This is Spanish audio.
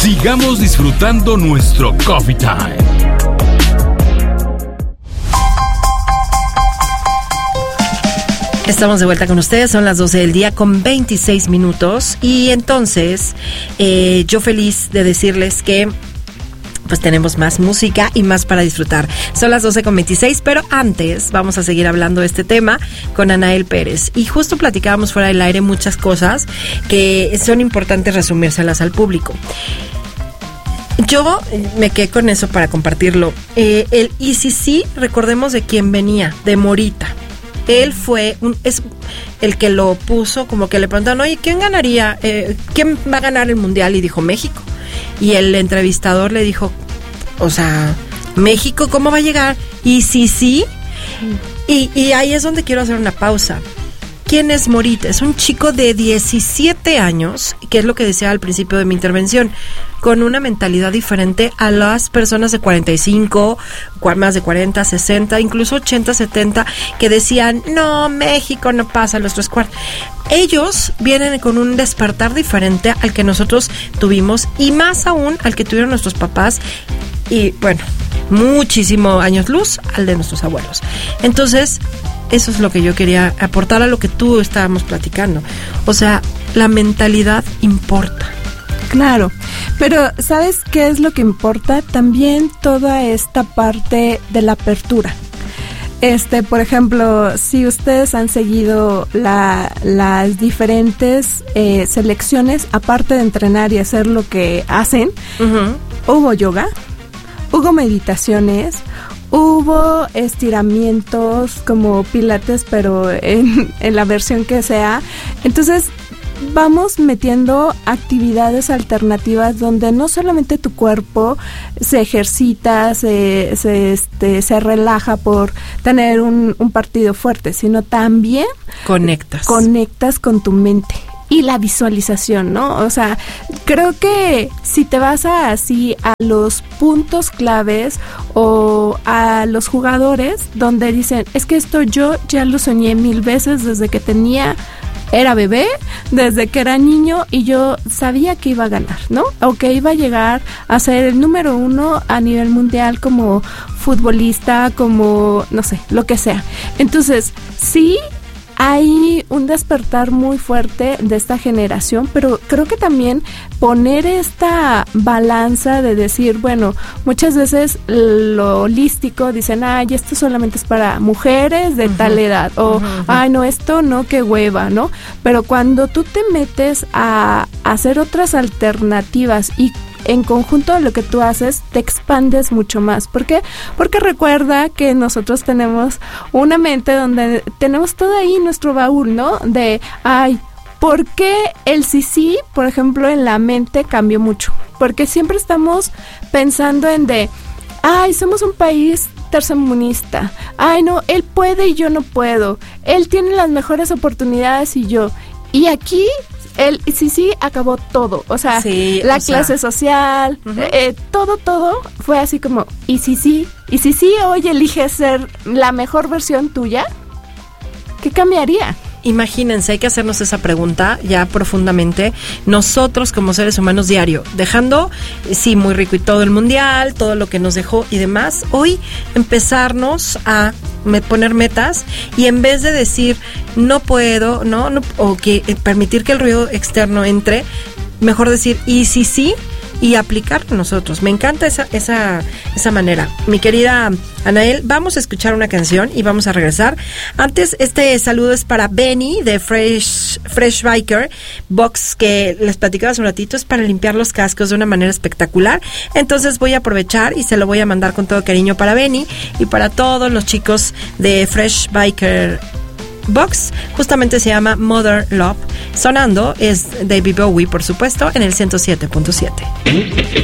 Sigamos disfrutando nuestro Coffee Time. Estamos de vuelta con ustedes, son las 12 del día con 26 minutos y entonces yo feliz de decirles que pues tenemos más música y más para disfrutar. Son las 12 con 26, pero antes vamos a seguir hablando de este tema con Anael Pérez. Y justo platicábamos fuera del aire muchas cosas que son importantes resumírselas al público. Yo me quedé con eso para compartirlo. El ICC, recordemos de quién venía, de Morita. Él es el que lo puso, como que le preguntaron, oye, ¿quién ganaría? ¿Quién va a ganar el mundial? Y dijo, México. Y el entrevistador le dijo, o sea, México, ¿cómo va a llegar? Y sí. Y ahí es donde quiero hacer una pausa. ¿Quién es Morita? Es un chico de 17 años, que es lo que decía al principio de mi intervención, con una mentalidad diferente a las personas de 45, más de 40, 60, incluso 80, 70, que decían, no, México no pasa los 3 cuartos. Ellos vienen con un despertar diferente al que nosotros tuvimos y más aún al que tuvieron nuestros papás y, bueno, muchísimo años luz al de nuestros abuelos. Entonces, eso es lo que yo quería aportar a lo que tú estábamos platicando. O sea, la mentalidad importa. Claro, pero ¿sabes qué es lo que importa? También toda esta parte de la apertura. Por ejemplo, si ustedes han seguido las diferentes selecciones, aparte de entrenar y hacer lo que hacen, hubo yoga, hubo meditaciones, hubo estiramientos como pilates, pero en la versión que sea. Entonces, vamos metiendo actividades alternativas donde no solamente tu cuerpo se ejercita, se relaja por tener un partido fuerte, sino también conectas con tu mente. Y la visualización, ¿no? O sea, creo que si te vas a los puntos claves o a los jugadores donde dicen, es que esto yo ya lo soñé 1000 veces desde que era bebé, desde que era niño y yo sabía que iba a ganar, ¿no? O que iba a llegar a ser el número 1 a nivel mundial como futbolista, como, no sé, lo que sea. Entonces, sí, hay un despertar muy fuerte de esta generación, pero creo que también poner esta balanza de decir, bueno, muchas veces lo holístico dicen, ay, esto solamente es para mujeres de tal edad, o ay, no, esto no, qué hueva, ¿no? Pero cuando tú te metes a hacer otras alternativas y en conjunto de lo que tú haces, te expandes mucho más. ¿Por qué? Porque recuerda que nosotros tenemos una mente donde tenemos todo ahí nuestro baúl, ¿no? De, ay, ¿por qué el sí, por ejemplo, en la mente cambió mucho? Porque siempre estamos pensando en ay, somos un país tercermundista. Ay, no, él puede y yo no puedo. Él tiene las mejores oportunidades y yo. Y aquí el sí acabó todo, o sea, sí, la clase social, todo fue así como, y si hoy eliges ser la mejor versión tuya, ¿qué cambiaría? Imagínense, hay que hacernos esa pregunta ya profundamente, nosotros como seres humanos diario, dejando, sí, muy rico y todo el mundial, todo lo que nos dejó y demás, hoy empezarnos a poner metas y en vez de decir no puedo, no o que permitir que el ruido externo entre, mejor decir y sí y aplicar nosotros. Me encanta esa manera. Mi querida Anael, vamos a escuchar una canción y vamos a regresar. Antes, este saludo es para Benny de Fresh Biker Box, que les platicaba hace un ratito, es para limpiar los cascos de una manera espectacular. Entonces voy a aprovechar y se lo voy a mandar con todo cariño para Benny y para todos los chicos de Fresh Biker Box. Justamente se llama Mother Love. Sonando es David Bowie, por supuesto, en el 107.7.